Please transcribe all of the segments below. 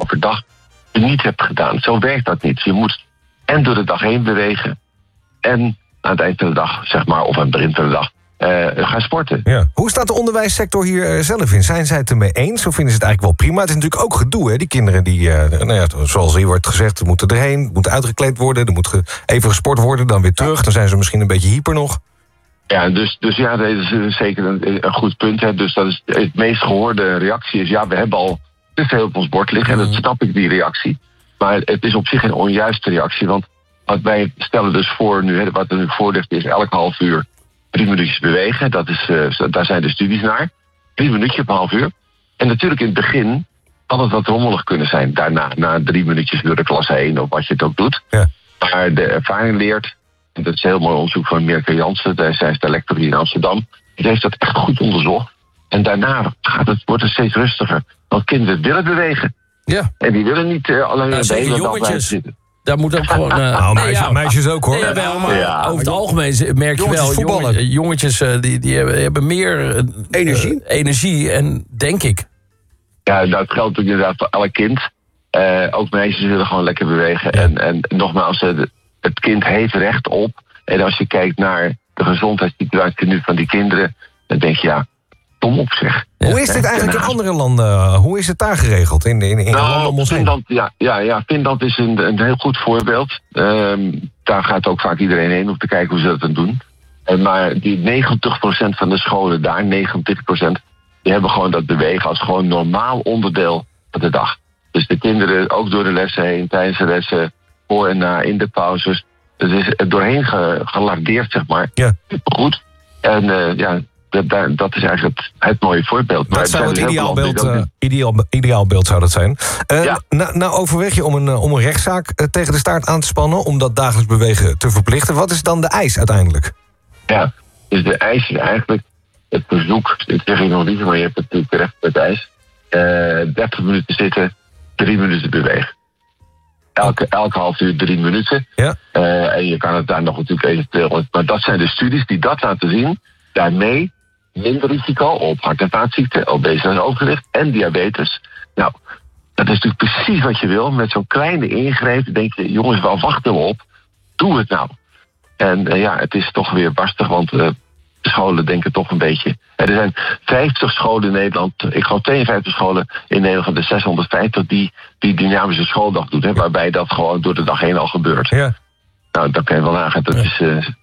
overdag niet hebt gedaan. Zo werkt dat niet. Je moet en door de dag heen bewegen en aan het eind van de dag, zeg maar, of aan het begin van de dag, gaan sporten. Ja. Hoe staat de onderwijssector hier zelf in? Zijn zij het ermee eens? Of vinden ze het eigenlijk wel prima? Het is natuurlijk ook gedoe, hè? Die kinderen die, zoals hier wordt gezegd, moeten erheen, moeten uitgekleed worden, er moet even gesport worden, dan weer terug. Dan zijn ze misschien een beetje hyper nog. Ja, dus ja, dat is zeker een goed punt. Hè. Dus dat is het meest gehoorde reactie is, ja, we hebben al te veel op ons bord liggen. En dat snap ik, die reactie. Maar het is op zich een onjuiste reactie. Want wat wij stellen dus voor nu, wat er nu voor ligt, is elk half uur 3 minuutjes bewegen. Daar zijn de studies naar. 3 minuutjes op een half uur. En natuurlijk in het begin had het wat rommelig kunnen zijn. Daarna, na 3 minuutjes door de klas heen of wat je het ook doet. Ja. Maar de ervaring leert, en dat is een heel mooi onderzoek van Mirke Jansen, zij is de lector hier in Amsterdam. Die heeft dat echt goed onderzocht. En daarna wordt het steeds rustiger. Want kinderen willen bewegen. Ja. En die willen niet alleen de hele dag blijven zitten. Daar moet ook gewoon... meisjes ook, hoor. Over het algemeen merk je wel... Jongetjes die hebben meer energie en denk ik. Ja, dat geldt natuurlijk inderdaad voor elk kind. Ook meisjes willen gewoon lekker bewegen. Ja. En nogmaals, het kind heeft recht op. En als je kijkt naar de gezondheidssituatie nu van die kinderen, dan denk je, ja, kom op zeg. Ja. Hoe is dit eigenlijk in andere landen? Hoe is het daar geregeld? In landen om ons heen? Finland is een heel goed voorbeeld. Daar gaat ook vaak iedereen heen om te kijken hoe ze dat dan doen. Maar die 90% van de scholen daar, 90%, die hebben gewoon dat bewegen als gewoon normaal onderdeel van de dag. Dus de kinderen ook door de lessen heen, tijdens de lessen, voor en na, in de pauzes. Het is doorheen gelardeerd, zeg maar. Ja. Goed. En dat is eigenlijk het mooie voorbeeld. Dat zou het ideaalbeeld zou dat zijn. Nou overweeg je om een rechtszaak tegen de staat aan te spannen om dat dagelijks bewegen te verplichten. Wat is dan de eis uiteindelijk? Ja, dus de eis is eigenlijk het verzoek. Ik zeg je nog niet, maar je hebt natuurlijk terecht met de eis. 30 minuten zitten, 3 minuten bewegen. Elke half uur 3 minuten. Ja. En je kan het daar nog natuurlijk eventueel. Maar dat zijn de studies die dat laten zien. Daarmee minder risico op hart- en vaatziekten, obesitas en overgewicht en diabetes. Nou, dat is natuurlijk precies wat je wil. Met zo'n kleine ingreep denk je, jongens, wel wachten we op. Doe het nou. En het is toch weer barstig, want de scholen denken toch een beetje. Er zijn 50 scholen in Nederland, ik geloof 52 scholen in Nederland van de 650 die dynamische schooldag doen, waarbij dat gewoon door de dag heen al gebeurt. Ja. Nou, dan kan je wel nagaan, dat is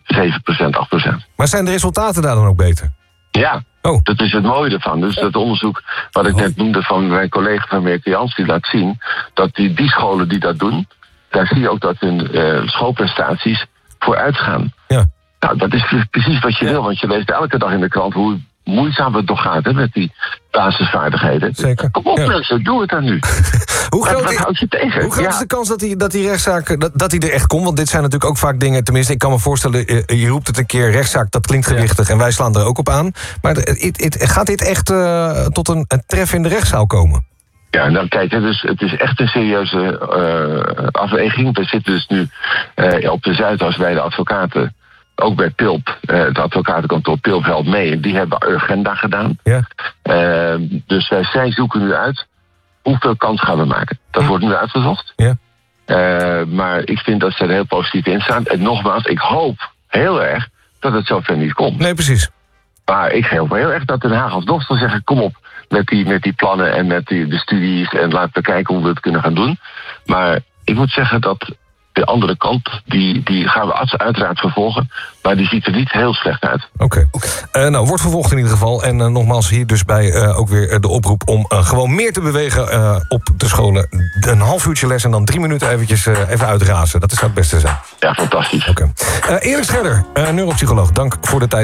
7%, 8%. Maar zijn de resultaten daar dan ook beter? Ja, dat is het mooie ervan. Dus dat onderzoek wat ik net noemde van mijn collega van Mirke Jansen, die laat zien dat die scholen die dat doen, daar zie je ook dat hun schoolprestaties vooruit gaan. Ja. Nou, dat is precies wat je wil, want je leest elke dag in de krant hoe moeizaam het toch gaat met die basisvaardigheden. Zeker. Kom op mensen, doe het dan nu. Hoe groot houd je tegen? Hoe groot is de kans dat die rechtszaak dat die er echt komt? Want dit zijn natuurlijk ook vaak dingen, tenminste ik kan me voorstellen, je roept het een keer rechtszaak, dat klinkt gewichtig en wij slaan er ook op aan. Maar gaat dit echt tot een tref in de rechtszaal komen? Ja, nou kijk, het is echt een serieuze afweging. We zitten dus nu op de Zuidas bij de advocaten. Ook bij PILP, het advocatenkantoor PILP helpt mee. En die hebben agenda gedaan. Ja. Dus zij zoeken nu uit hoeveel kans gaan we maken. Dat wordt nu uitgezocht. Ja. Maar ik vind dat ze er heel positief in staan. En nogmaals, ik hoop heel erg dat het zover niet komt. Nee, precies. Maar ik hoop heel erg dat Den Haag alsnog zal zeggen, kom op met die plannen en met de studies. En laten we kijken hoe we het kunnen gaan doen. Maar ik moet zeggen dat de andere kant, die gaan we uiteraard vervolgen. Maar die ziet er niet heel slecht uit. Oké. Nou, wordt vervolgd in ieder geval. En nogmaals hier dus bij ook weer de oproep om gewoon meer te bewegen op de scholen. Een half uurtje les en dan 3 minuten eventjes even uitrazen. Dat zou het beste zijn. Ja, fantastisch. Oké. Erik Scherder, neuropsycholoog. Dank voor de tijd.